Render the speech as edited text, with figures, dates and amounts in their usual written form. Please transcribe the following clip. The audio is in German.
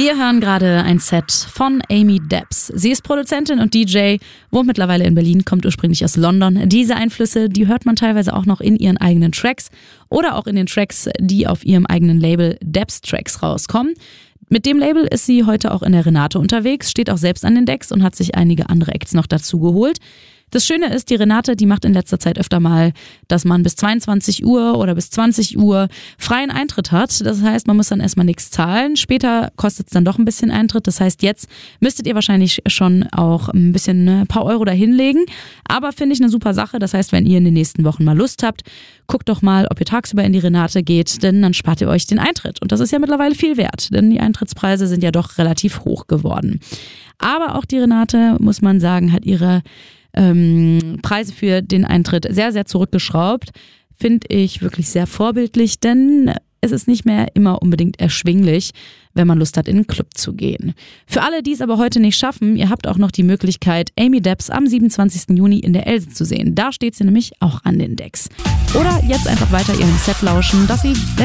Wir hören gerade ein Set von Amy Debs. Sie ist Produzentin und DJ, wohnt mittlerweile in Berlin, kommt ursprünglich aus London. Diese Einflüsse, die hört man teilweise auch noch in ihren eigenen Tracks oder auch in den Tracks, die auf ihrem eigenen Label Debs Tracks rauskommen. Mit dem Label ist sie heute auch in der Renate unterwegs, steht auch selbst an den Decks und hat sich einige andere Acts noch dazu geholt. Das Schöne ist, die Renate, die macht in letzter Zeit öfter mal, dass man bis 22 Uhr oder bis 20 Uhr freien Eintritt hat. Das heißt, man muss dann erstmal nichts zahlen. Später kostet es dann doch ein bisschen Eintritt. Das heißt, jetzt müsstet ihr wahrscheinlich schon auch ein paar Euro da hinlegen. Aber finde ich eine super Sache. Das heißt, wenn ihr in den nächsten Wochen mal Lust habt, guckt doch mal, ob ihr tagsüber in die Renate geht, denn dann spart ihr euch den Eintritt. Und das ist ja mittlerweile viel wert, denn die Eintrittspreise sind ja doch relativ hoch geworden. Aber auch die Renate, muss man sagen, hat ihre Preise für den Eintritt sehr, sehr zurückgeschraubt. Finde ich wirklich sehr vorbildlich, denn es ist nicht mehr immer unbedingt erschwinglich, wenn man Lust hat, in einen Club zu gehen. Für alle, die es aber heute nicht schaffen, ihr habt auch noch die Möglichkeit, Amy Debs am 27. Juni in der Else zu sehen. Da steht sie nämlich auch an den Decks. Oder jetzt einfach weiter ihrem Set lauschen, das sie